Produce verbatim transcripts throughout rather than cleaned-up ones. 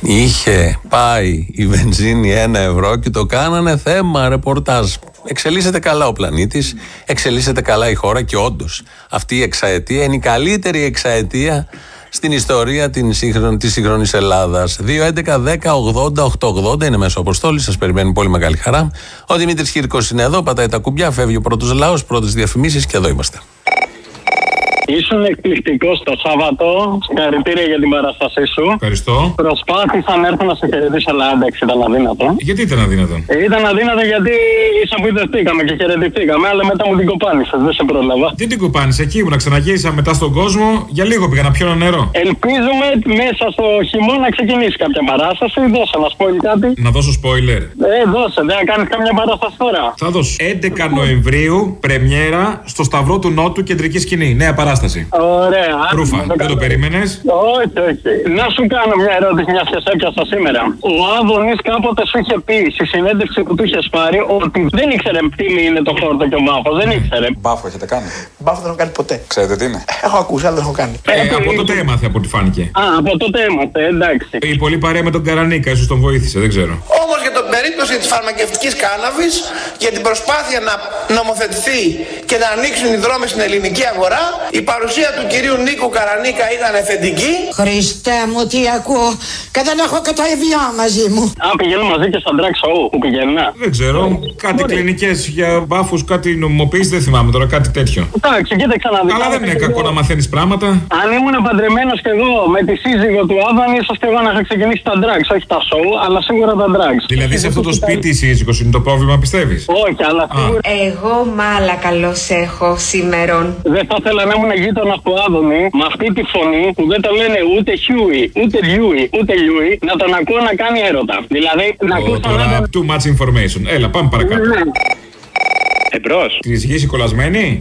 Είχε πάει η βενζίνη ένα ευρώ και το κάνανε θέμα ρεπορτάζ. Εξελίσσεται καλά ο πλανήτης, εξελίσσεται καλά η χώρα και όντως αυτή η εξαετία είναι η καλύτερη εξαετία στην ιστορία της σύγχρονης Ελλάδας. δύο έντεκα δέκα ογδόντα οκτακόσια ογδόντα είναι μέσω αποστόλη, σας περιμένει πολύ μεγάλη χαρά. Ο Δημήτρης Κύρκος είναι εδώ, πατάει τα κουμπιά, φεύγει ο πρώτος λαός, πρώτες διαφημίσεις και εδώ είμαστε. Ήσουν εκπληκτικός το Σάββατο. Συγχαρητήρια για την παράστασή σου. Ευχαριστώ. Προσπάθησα να έρθω να σε χαιρετήσω, αλλά εντάξει, ήταν αδύνατο. Γιατί ήταν αδύνατο? Ε, ήταν αδύνατο γιατί εισαποδευτήκαμε και χαιρετηθήκαμε, αλλά μετά μου την κοπάνισες, δεν σε πρόλαβα. Τι την κοπάνισε, εκεί ήμουν, ξαναγύρισα μετά στον κόσμο, για λίγο πήγα να πιω νερό. Ελπίζουμε μέσα στο χειμώνα να ξεκινήσει κάποια παράσταση. Δώσε να spoil κάτι. Να δώσω spoiler. Ε, δώσε, δεν θα κάνεις καμιά παράσταση τώρα. Θα δώσω. έντεκα Νοεμβρίου, πρεμιέρα στο Σταυρό του Νότου, κεντρική σκηνή. Νέα παράσταση. Ωραία. Ρούφα, το δεν το περίμενες? Όχι, όχι. Να σου κάνω μια ερώτηση, μια και σε έπιασα σήμερα. Ο Άδωνης κάποτε σου είχε πει στη συνέντευξη που του είχες πάρει ότι δεν ήξερε τι είναι το χόρτο και ο μπάφος. Δεν ήξερε. Μπάφο έχετε κάνει? Μπάφο δεν έχω κάνει ποτέ. Ξέρετε τι είναι? Έχω ακούσει, αλλά δεν έχω κάνει. Ε, από τότε έμαθε από ό,τι φάνηκε. Α, από τότε έμαθε, εντάξει. Η πολύ παρέα με τον Καρανίκα, ίσως τον βοήθησε, δεν ξέρω. Όμως για την περίπτωση της φαρμακευτικής κάναβης, για την προσπάθεια να νομοθετηθεί και να ανοίξουν οι δρόμοι στην ελληνική αγορά, η παρουσία του κυρίου Νίκου Καρανίκα ήταν εφεντική. Χριστέ μου, τι ακούω, και δεν έχω και το ιδιό μαζί μου. Α, πηγαίνουν μαζί και στα drag show που πηγαίνουν. Δεν ξέρω, κάτι κλινικές για μπάφους, κάτι νομιμοποίηση, δεν θυμάμαι τώρα, κάτι τέτοιο. Εντάξει, κοίταξα να δεις. Αλλά δεν είναι κακό να μαθαίνεις πράγματα. Αν ήμουν παντρεμένος κι εγώ με τη σύζυγο του Άδωνη, ίσως κι εγώ να είχα ξεκινήσει τα drags, όχι τα show, αλλά σίγουρα τα drags. Δηλαδή σε αυτό το σπίτι η σύζυγος είναι το πρόβλημα, πιστεύεις? Όχι, αλλά σίγουρα. Εγώ μάλα καλώς έχω σήμερον. Δεν θα ήθελα να ήμουν γείτονα του Άδωνη με αυτή τη φωνή που δεν το λένε ούτε Χιούι, ούτε Λιούι, ούτε Λιούι, να τον ακούω να κάνει έρωτα. Δηλαδή να ακούω τον Άδωνη. Too much information. Έλα, πάμε παρακάτω. Εμπρός. Τη γύση κολλασμένη.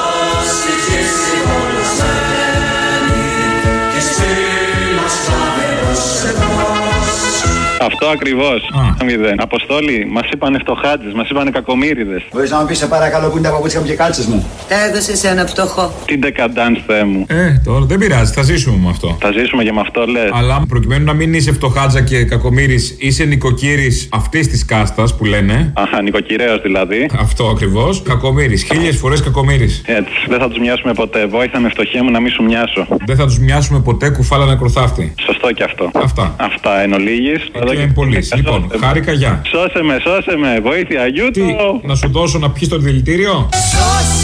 Αυτό ακριβώς. Μηδέν. Αποστόλη, μας είπανε φτωχάτζες, μας είπανε κακομοίριδες. Μπορείς να μου πεις σε παρακαλώ που είναι τα παπούτσια μου και κάλτσες μου? Τα έδωσε σε ένα φτωχό. Τι ντεκαντάνς, Θεέ μου. Ε, τώρα δεν πειράζει, θα ζήσουμε με αυτό. Θα ζήσουμε και με αυτό, λες. Αλλά προκειμένου να μην είσαι φτωχάτζα και κακομοίρης, είσαι νοικοκύρης αυτής της κάστας που λένε. Αχα, νοικοκυρέος δηλαδή. Αυτό ακριβώς. Κακομοίρης. Χίλιες φορές κακομοίρης. Έτσι. Δεν θα τους μοιάσουμε ποτέ. Βόηθα με φτωχέ μου να μην σου μοιάσω. Δεν θα τους μοιάσουμε ποτέ, κουφάλα νεκροθάφτη. Σωστό και αυτό. Αυτά. Αυτά εν ολίγης. Και εν πολλής. Λοιπόν, χάρηκα, γεια. Σώσε με, σώσε με. Βοήθεια, γιούτο. Τι, να σου δώσω να πιεις το δηλητήριο?